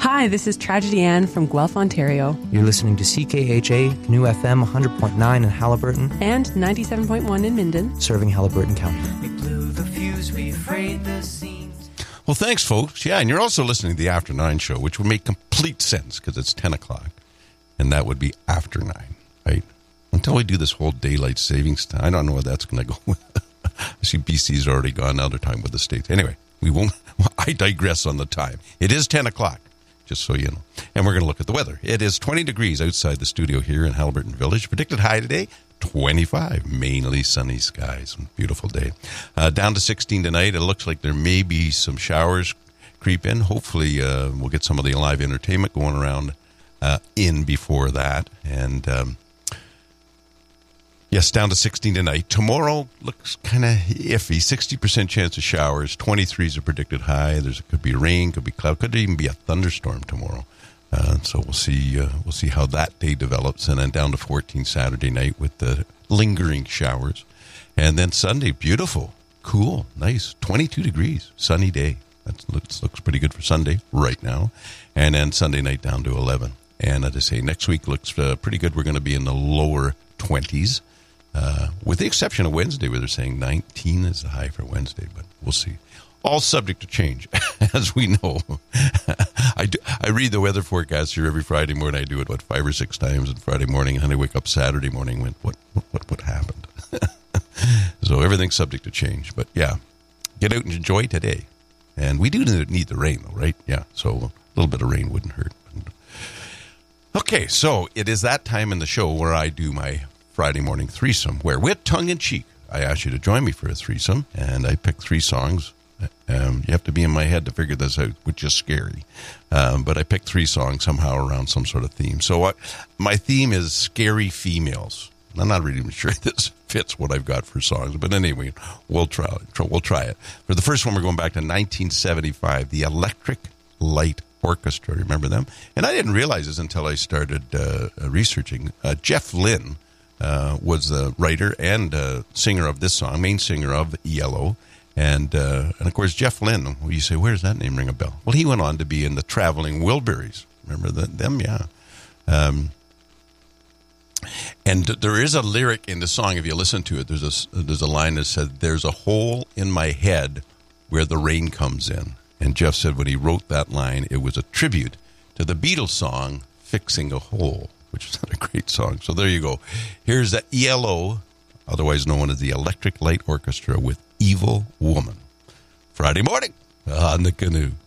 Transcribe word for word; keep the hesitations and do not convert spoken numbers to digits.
Hi, this is Tragedy Ann from Guelph, Ontario. You're listening to C K H A, New F M one hundred point nine in Haliburton. And ninety-seven point one in Minden. Serving Haliburton County. We blew the fuse, we frayed the seams. Well, thanks, folks. Yeah, and you're also listening to the After Nine show, which would make complete sense because it's ten o'clock. And that would be after nine, right? Until we do this whole daylight savings time. I don't know where that's going to go. I see B C's already gone. Now they're talking about the States. Anyway, we won't. I digress on the time. It is ten o'clock, just so you know. And we're going to look at the weather. It is twenty degrees outside the studio here in Haliburton Village. Predicted high today, twenty-five. Mainly sunny skies. Beautiful day. Uh, down to sixteen tonight. It looks like there may be some showers creep in. Hopefully uh, we'll get some of the live entertainment going around uh, in before that. And... Um, Yes, down to sixteen tonight. Tomorrow looks kind of iffy. sixty percent chance of showers. twenty-three is a predicted high. There's could be rain, could be cloud, could even be a thunderstorm tomorrow. Uh, so we'll see. Uh, we'll see how that day develops. And then down to fourteen Saturday night with the lingering showers. And then Sunday, beautiful, cool, nice, twenty-two degrees, sunny day. That looks looks pretty good for Sunday right now. And then Sunday night down to eleven. And as I say, next week looks uh, pretty good. We're going to be in the lower twenties. Uh, with the exception of Wednesday, where they're saying nineteen is the high for Wednesday, but we'll see. All subject to change, as we know. I do, I read the weather forecast here every Friday morning. I do it, what, five or six times on Friday morning, and then I wake up Saturday morning and went, what, what, what happened? So everything's subject to change. But, yeah, get out and enjoy today. And we do need the rain, though, right? Yeah, so a little bit of rain wouldn't hurt. Okay, so it is that time in the show where I do my Friday morning threesome, where with tongue-in-cheek, I ask you to join me for a threesome, and I pick three songs. Um, you have to be in my head to figure this out, which is scary. Um, but I picked three songs somehow around some sort of theme. So uh, my theme is scary females. I'm not really even sure this fits what I've got for songs, but anyway, we'll try, we'll try it. For the first one, we're going back to nineteen seventy-five, the Electric Light Orchestra. Remember them? And I didn't realize this until I started uh, researching. Uh, Jeff Lynne Uh, was the writer and uh, singer of this song, main singer of E L O. And, uh, and of course, Jeff Lynne, well, you say, where does that name ring a bell? Well, he went on to be in the Traveling Wilburys. Remember the, them? Yeah. Um, and there is a lyric in the song, if you listen to it, there's a, there's a line that said, there's a hole in my head where the rain comes in. And Jeff said when he wrote that line, it was a tribute to the Beatles song, Fixing a Hole, which is a great song. So there you go. Here's the E L O, otherwise known as the Electric Light Orchestra, with Evil Woman. Friday morning on the Canoe.